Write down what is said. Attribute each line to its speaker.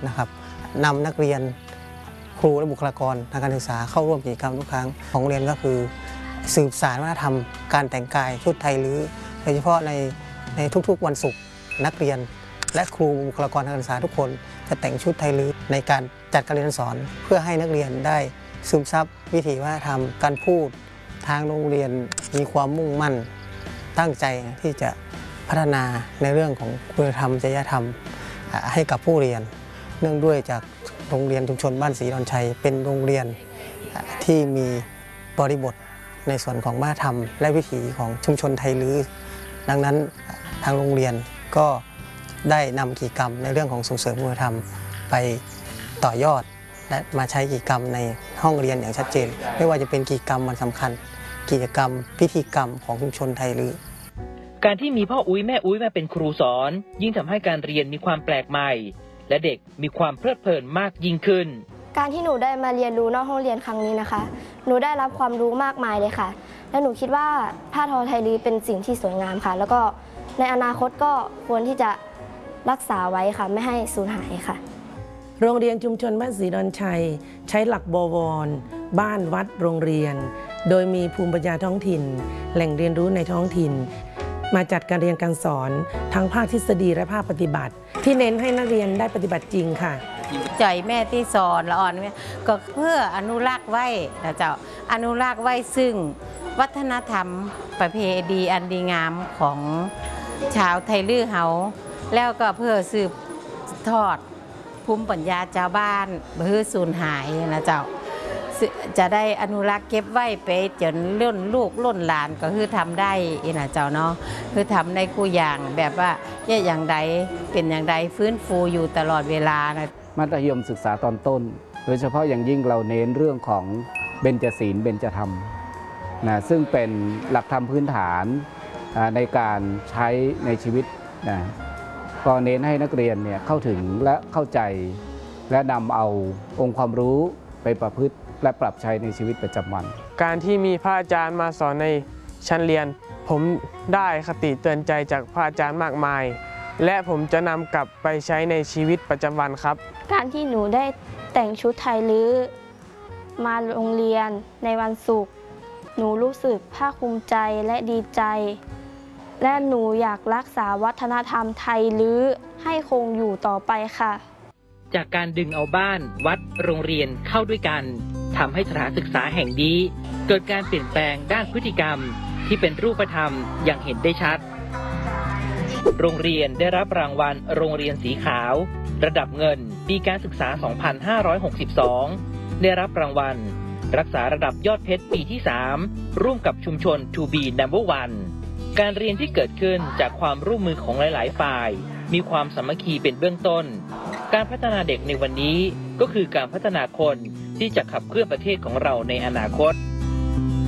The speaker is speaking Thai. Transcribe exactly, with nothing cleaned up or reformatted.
Speaker 1: นะครับนำนักเรียนครูและบุคลากรทางการศึกษาเข้าร่วมกิจกรรมทุกครั้งของโรงเรียนก็คือสืบสานวัฒนธรรมการแต่งกายชุดไทยลื้อโดยเฉพาะในในทุกๆวันศุกร์นักเรียนและครูบุคลากรทางการศึกษาทุกคนจะแต่งชุดไทยลื้อในการจัดการเรียนสอนเพื่อให้นักเรียนได้ซึมซับวิถีวัฒนธรรมการพูดทางโรงเรียนมีความมุ่งมั่นตั้งใจที่จะพัฒนาในเรื่องของคุณธรรมจริยธรรมให้กับผู้เรียนเนื่องด้วยจากโรงเรียนชุมชนบ้านศรีดอนชัยเป็นโรงเรียนที่มีบริบทในส่วนของวัฒนธรรมและวิถีของชุมชนไทยลื้อดังนั้นทางโรงเรียนก็ได้นำกิจกรรมในเรื่องของส่งเสริมคุณธรรมไปต่อยอดและมาใช้กิจกรรมในห้องเรียนอย่างชัดเจนไม่ว่าจะเป็นกิจกรรมวันสำคัญกิจกรรมพิธีกรรมของชุมชนไทยลื้อ
Speaker 2: การที่มีพ่ออุ้ยแม่อุ้ยมาเป็นครูสอนยิ่งทำให้การเรียนมีความแปลกใหม่และเด็กมีความเพลิดเพลินมากยิ่งขึ้น
Speaker 3: การที่หนูได้มาเรียนรู้นอกห้องเรียนครั้งนี้นะคะหนูได้รับความรู้มากมายเลยค่ะและหนูคิดว่าผ้าทอไทยลื้อเป็นสิ่งที่สวยงามค่ะแล้วก็ในอนาคตก็ควรที่จะรักษาไว้ค่ะไม่ให้สูญหายค่ะ
Speaker 4: โรงเรียนชุมชนบ้านศรีดอนชัยใช้หลักบวรบ้านวัดโรงเรียนโดยมีภูมิปัญญาท้องถิ่นแหล่งเรียนรู้ในท้องถิ่นมาจัดการเรียนการสอนทั้งภาคทฤษฎีและภาคปฏิบัติที่เน้นให้นักเรียนได้ปฏิบัติจริงค่ะ
Speaker 5: ใจแม่ที่สอนละอ่อนก็เพื่ออนุรักษ์ไว้นะเจ้าอนุรักษ์ไว้ซึ่งวัฒนธรรมประเพณีอันดีงามของชาวไทยลื้อเฮาแล้วก็เพื่อสืบทอดภูมิปัญญาชาวบ้านเพื่อสูญหายนะเจ้าจะได้อนุรักษ์เก็บไว้ไปจนล้นลูกล้นหลานก็คือทำได้นะเจ้าเนาะคือทำในคู่อย่างแบบว่าอย่างใดเป็นอย่างใดฟื้นฟูอยู่ตลอดเวลานะ
Speaker 6: มัธยมศึกษาตอนต้นโดยเฉพาะอย่างยิ่งเราเน้นเรื่องของเบญจศีลเบญจธรรมนะซึ่งเป็นหลักธรรมพื้นฐานในการใช้ในชีวิตนะก็เน้นให้นักเรียนเนี่ยเข้าถึงและเข้าใจและนำเอาองค์ความรู้ไปประพฤติและปรับใช้ในชีวิตประจำวัน
Speaker 7: การที่มีพระอาจารย์มาสอนในชั้นเรียนผมได้คติเตือนใจจากพระอาจารย์มากมายและผมจะนำกลับไปใช้ในชีวิตประจำวันครับ
Speaker 3: การที่หนูได้แต่งชุดไทยลื้อมาโรงเรียนในวันศุกร์หนูรู้สึกภาคภูมิใจและดีใจและหนูอยากรักษาวัฒนธรรมไทยลื้อให้คงอยู่ต่อไปค่ะ
Speaker 2: จากการดึงเอาบ้านวัดโรงเรียนเข้าด้วยกันทำให้สถานศึกษาแห่งนี้เกิดการเปลี่ยนแปลงด้านพฤติกรรมที่เป็นรูปธรรมอย่างเห็นได้ชัดโรงเรียนได้รับรางวัลโรงเรียนสีขาวระดับเงินปีการศึกษา สองพันห้าร้อยหกสิบสอง ได้รับรางวัลรักษาระดับยอดเพชรปีที่ สาม ร่วมกับชุมชน ทู บี นัมเบอร์ วัน การเรียนที่เกิดขึ้นจากความร่วมมือของหลายๆฝ่ายมีความสามัคคีเป็นเบื้องต้นการพัฒนาเด็กในวันนี้ก็คือการพัฒนาคนที่จะขับเคลื่อนประเทศของเราในอนาคต